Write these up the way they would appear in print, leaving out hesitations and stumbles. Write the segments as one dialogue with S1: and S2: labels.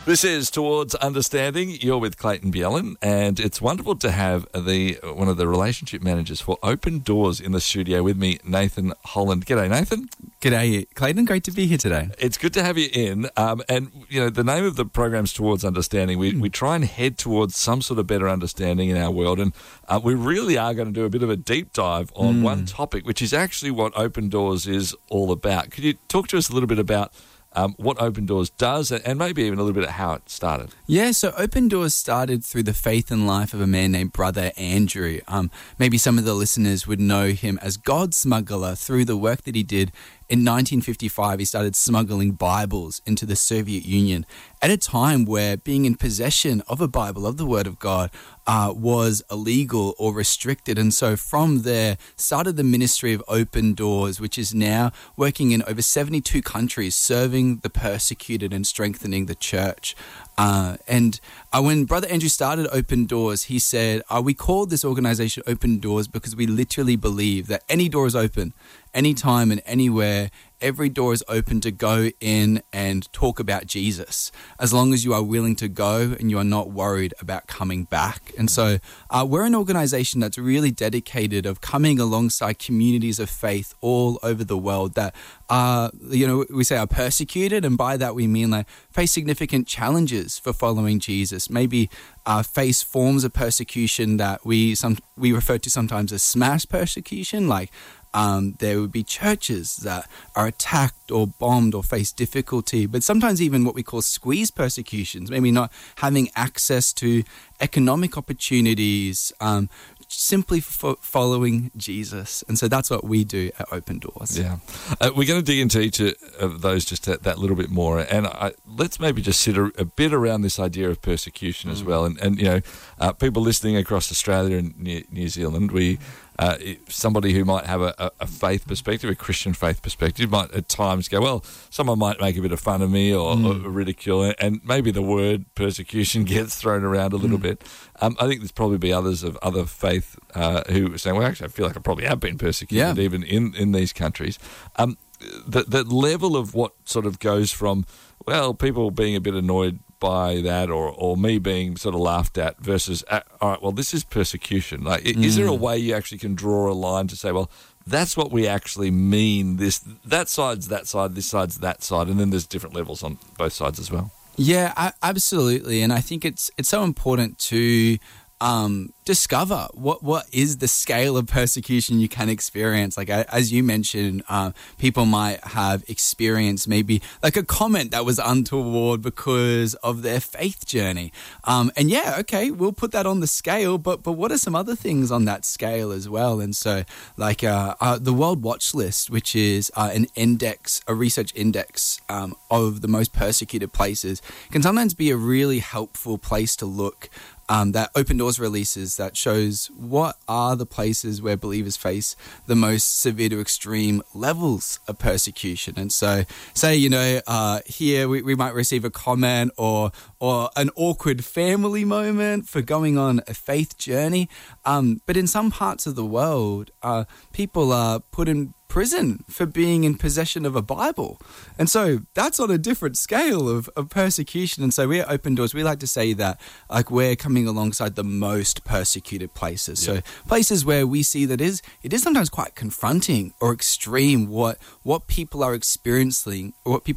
S1: This is Towards Understanding. You're with Clayton Bjelland, and it's wonderful to have one of the relationship managers for Open Doors in the studio with me, Nathan Holland. G'day, Nathan.
S2: G'day, Clayton. Great to be here today.
S1: It's good to have you in. And, you know, the name of the program's Towards Understanding. We try and head towards some sort of better understanding in our world, and we really are going to do a bit of a deep dive on one topic, which is actually what Open Doors is all about. Could you talk to us a little bit about what Open Doors does, and maybe even a little bit of how it started?
S2: Yeah, so Open Doors started through the faith and life of a man named Brother Andrew. Maybe some of the listeners would know him as God Smuggler through the work that he did. In 1955, he started smuggling Bibles into the Soviet Union at a time where being in possession of a Bible, of the Word of God, was illegal or restricted. And so from there started the Ministry of Open Doors, which is now working in over 72 countries, serving the persecuted and strengthening the church. When Brother Andrew started Open Doors, he said, we called this organization Open Doors because we literally believe that any door is open, anytime and anywhere. Every door is open to go in and talk about Jesus, as long as you are willing to go and you are not worried about coming back. And so we're an organization that's really dedicated of coming alongside communities of faith all over the world that we say are persecuted, and by that we mean like face significant challenges for following Jesus, maybe face forms of persecution that we refer to sometimes as smash persecution, like there would be churches that are attacked or bombed or face difficulty, but sometimes even what we call squeeze persecutions, maybe not having access to economic opportunities, simply for following Jesus. And so that's what we do at Open Doors.
S1: Yeah. We're going to dig into each of those just that little bit more. And let's maybe just sit a bit around this idea of persecution as well. And you know, people listening across Australia and New Zealand, somebody who might have a faith perspective, a Christian faith perspective, might at times go, well, someone might make a bit of fun of me or ridicule it, and maybe the word persecution gets thrown around a little bit. I think there's probably be others of other faith who are saying, well, actually, I feel like I probably have been persecuted even in these countries. The level of what sort of goes from, well, people being a bit annoyed by that or me being sort of laughed at versus, all right, well, this is persecution. Like, is there a way you actually can draw a line to say, well, that's what we actually mean, that side's that side, this side's that side, and then there's different levels on both sides as well?
S2: Yeah, absolutely. And I think it's so important to discover what is the scale of persecution you can experience. Like, as you mentioned, people might have experienced maybe like a comment that was untoward because of their faith journey. And yeah, okay, we'll put that on the scale, but what are some other things on that scale as well? And so like the World Watch List, which is a research index of the most persecuted places, can sometimes be a really helpful place to look. That Open Doors releases that shows what are the places where believers face the most severe to extreme levels of persecution. And so, say, here we might receive a comment or an awkward family moment for going on a faith journey. But in some parts of the world, people are put in prison for being in possession of a Bible. And so that's on a different scale of persecution. And so we at Open Doors, we like to say that like we're coming alongside the most persecuted places. So places where we see that it is sometimes quite confronting or extreme what people are experiencing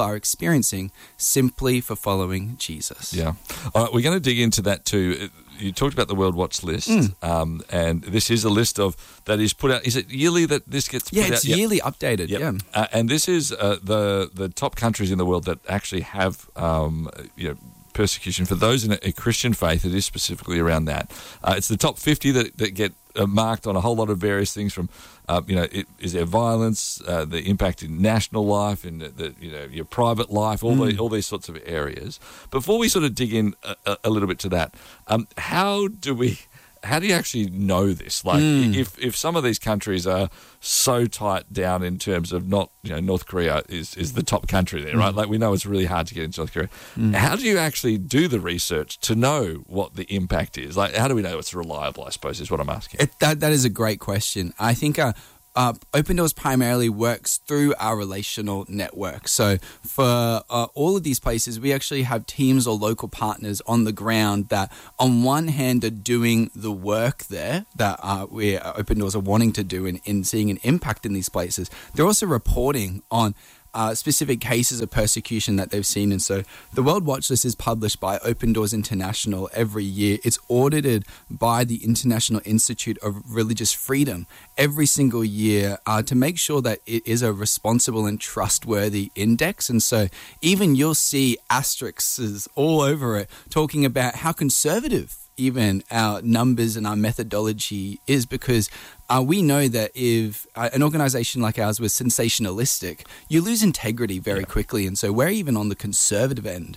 S2: simply for following Jesus.
S1: Yeah. All right, we're going to dig into that too. You talked about the World Watch List, and this is a list that is put out. Is it yearly that this gets put out?
S2: Yeah, it's yearly updated. Yep.
S1: Yeah, and this is the top countries in the world that actually have persecution. For those in a Christian faith, it is specifically around that. It's the top 50 that get marked on a whole lot of various things from, is there violence, the impact in national life, in your private life, all these sorts of areas. Before we sort of dig in a little bit to that, how do you actually know this? Like, if some of these countries are so tight down in terms of North Korea is the top country there, right? Like, we know it's really hard to get into North Korea. How do you actually do the research to know what the impact is? Like, how do we know it's reliable, I suppose, is what I'm asking.
S2: That is a great question. I think Open Doors primarily works through our relational network. So for all of these places, we actually have teams or local partners on the ground that on one hand are doing the work there that Open Doors are wanting to do in seeing an impact in these places. They're also reporting on specific cases of persecution that they've seen. And so the World Watch List is published by Open Doors International every year. It's audited by the International Institute of Religious Freedom every single year to make sure that it is a responsible and trustworthy index. And so even you'll see asterisks all over it talking about how conservative even our numbers and our methodology is, because we know that if an organization like ours was sensationalistic, you lose integrity very quickly. And so we're even on the conservative end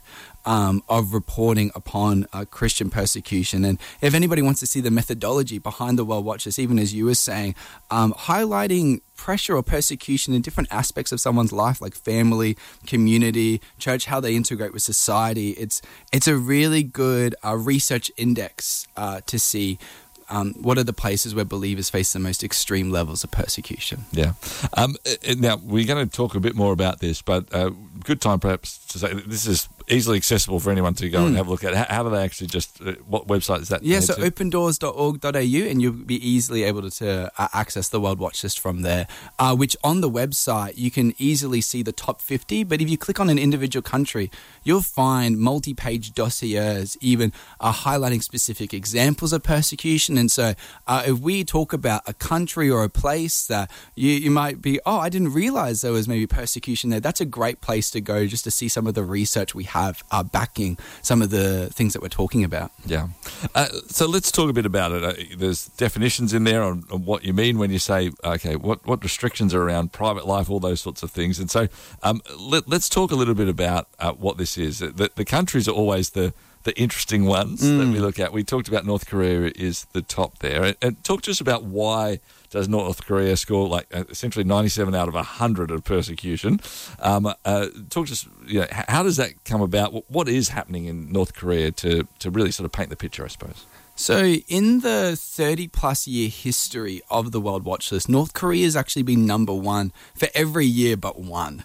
S2: of reporting upon Christian persecution. And if anybody wants to see the methodology behind the World Watch List, even as you were saying, highlighting pressure or persecution in different aspects of someone's life, like family, community, church, how they integrate with society, it's a really good research index to see what are the places where believers face the most extreme levels of persecution.
S1: Yeah. Now, we're going to talk a bit more about this, but good time perhaps to say this is easily accessible for anyone to go and have a look at. How do they actually what website is that?
S2: Yeah, so opendoors.org.au, and you'll be easily able to access the World Watch List from there, which on the website you can easily see the top 50, but if you click on an individual country, you'll find multi-page dossiers even highlighting specific examples of persecution. And so if we talk about a country or a place that you might be, I didn't realize there was maybe persecution there, that's a great place to go just to see some of the research we have backing some of the things that we're talking about.
S1: Yeah. So let's talk a bit about it. There's definitions in there on what you mean when you say, okay, what restrictions are around private life, all those sorts of things. And so let's talk a little bit about what this is. The countries are always the interesting ones that we look at. We talked about North Korea is the top there. And talk to us about why does North Korea score essentially 97 out of 100 of persecution. Talk to us, how does that come about? What is happening in North Korea to really sort of paint the picture, I suppose?
S2: So in the 30-plus year history of the World Watch List, North Korea has actually been number one for every year but one.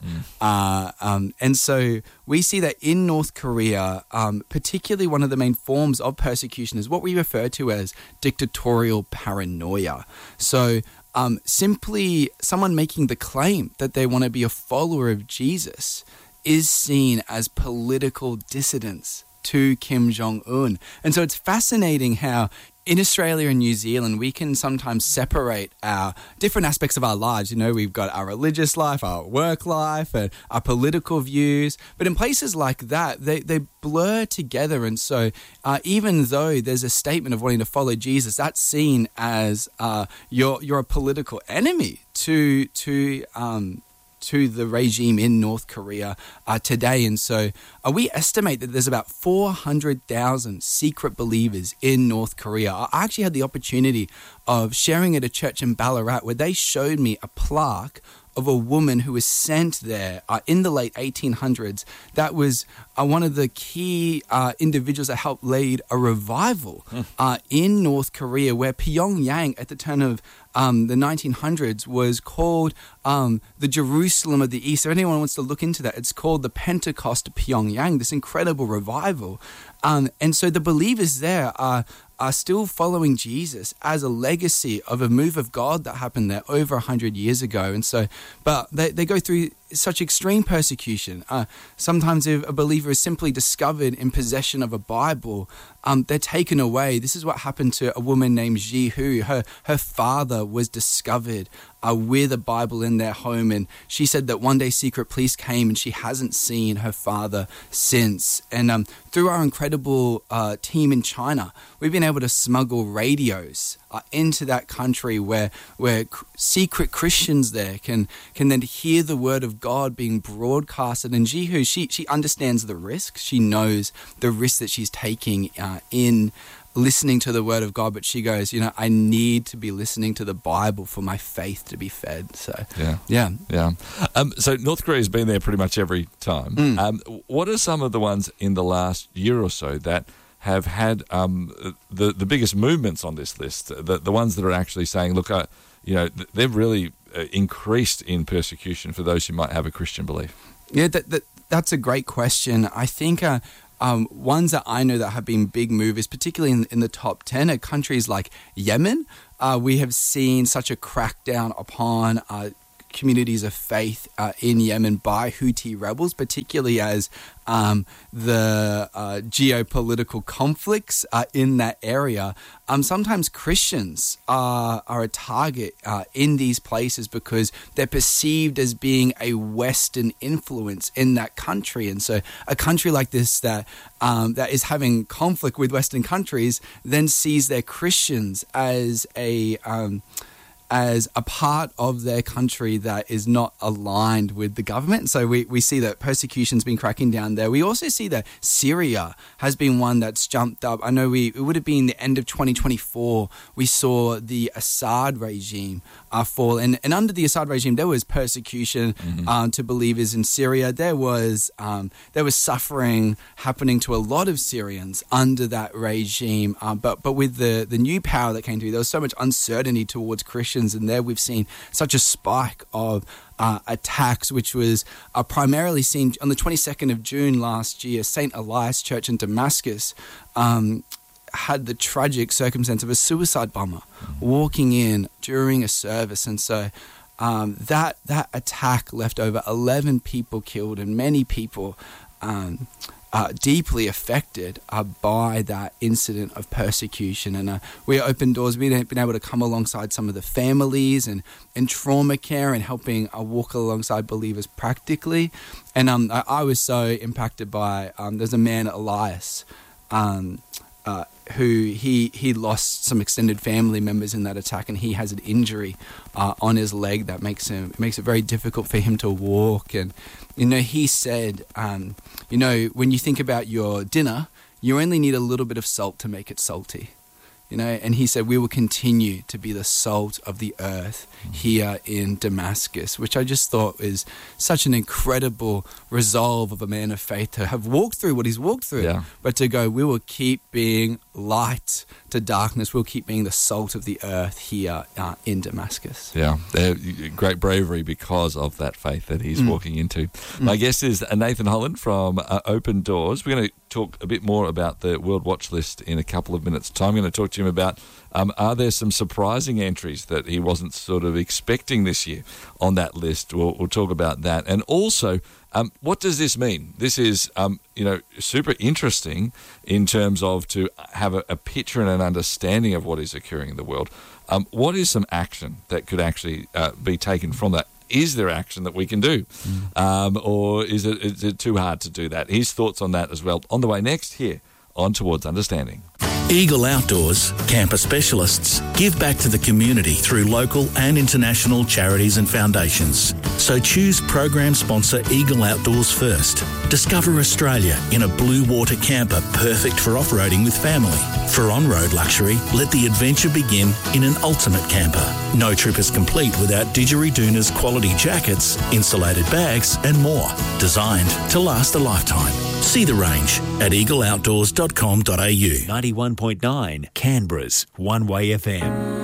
S2: And so we see that in North Korea, particularly one of the main forms of persecution is what we refer to as dictatorial paranoia. So simply someone making the claim that they want to be a follower of Jesus is seen as political dissidence to Kim Jong-un. And so it's fascinating how in Australia and New Zealand, we can sometimes separate our different aspects of our lives. We've got our religious life, our work life, and our political views. But in places like that, they blur together. And so even though there's a statement of wanting to follow Jesus, that's seen as you're a political enemy to the regime in North Korea today. And so we estimate that there's about 400,000 secret believers in North Korea. I actually had the opportunity of sharing at a church in Ballarat where they showed me a plaque of a woman who was sent there in the late 1800s. That was one of the key individuals that helped lead a revival in North Korea, where Pyongyang at the turn of the 1900s was called the Jerusalem of the East. If anyone wants to look into that, it's called the Pentecost of Pyongyang, this incredible revival. And so the believers there are still following Jesus as a legacy of a move of God that happened there over 100 years ago. And so, but they go through such extreme persecution. Sometimes if a believer is simply discovered in possession of a Bible, they're taken away. This is what happened to a woman named Ji Hu. Her father was discovered with a Bible in their home, and she said that one day secret police came and she hasn't seen her father since. And through our incredible team in China, we've been able to smuggle radios into that country where secret Christians there can then hear the word of God being broadcasted. And Ji Hu, she understands the risk. She knows the risk that she's taking in listening to the word of God, but she goes, I need to be listening to the Bible for my faith to be fed. So, yeah.
S1: So North Korea's been there pretty much every time. What are some of the ones in the last year or so that have had the biggest movements on this list? The ones that are actually saying, look, they've really increased in persecution for those who might have a Christian belief?
S2: Yeah, that's a great question. I think ones that I know that have been big movers, particularly in the top 10, are countries like Yemen. We have seen such a crackdown upon communities of faith in Yemen by Houthi rebels, particularly as the geopolitical conflicts in that area. Sometimes Christians are a target in these places because they're perceived as being a Western influence in that country. And so a country like this that is having conflict with Western countries then sees their Christians as a part of their country that is not aligned with the government. So we see that persecution's been cracking down there. We also see that Syria has been one that's jumped up. I know it would have been the end of 2024, we saw the Assad regime fall. And under the Assad regime, there was persecution to believers in Syria. There was suffering happening to a lot of Syrians under that regime. But with the new power that came through, there was so much uncertainty towards Christians. And there we've seen such a spike of attacks, which was primarily seen on the 22nd of June last year. St. Elias Church in Damascus had the tragic circumstance of a suicide bomber walking in during a service. And so that attack left over 11 people killed and many people deeply affected by that incident of persecution. And we at Open Doors, we've been able to come alongside some of the families and trauma care and helping walk alongside believers practically. And I was so impacted by, there's a man, Elias, who he lost some extended family members in that attack, and he has an injury on his leg that makes it very difficult for him to walk. And he said, when you think about your dinner, you only need a little bit of salt to make it salty. And he said, we will continue to be the salt of the earth here in Damascus, which I just thought is such an incredible resolve of a man of faith to have walked through what he's walked through, but to go, we will keep being light to darkness. We'll keep being the salt of the earth here in Damascus.
S1: Yeah, great bravery because of that faith that he's walking into. My guest is Nathan Holland from Open Doors. We're going to talk a bit more about the World Watch List in a couple of minutes' time. I'm going to talk to him about are there some surprising entries that he wasn't sort of expecting this year on that list. We'll talk about that. And also, what does this mean? This is, super interesting in terms of to have a picture and an understanding of what is occurring in the world. What is some action that could actually be taken from that? Is there action that we can do? Or is it too hard to do that? His thoughts on that as well. On the way next here on Towards Understanding.
S3: Eagle Outdoors, camper specialists, give back to the community through local and international charities and foundations. So choose program sponsor Eagle Outdoors first. Discover Australia in a blue water camper perfect for off-roading with family. For on-road luxury, let the adventure begin in an ultimate camper. No trip is complete without Didgeridoon's quality jackets, insulated bags and more, designed to last a lifetime. See the range at eagleoutdoors.com.au.
S4: 91.9 Canberra's One Way FM.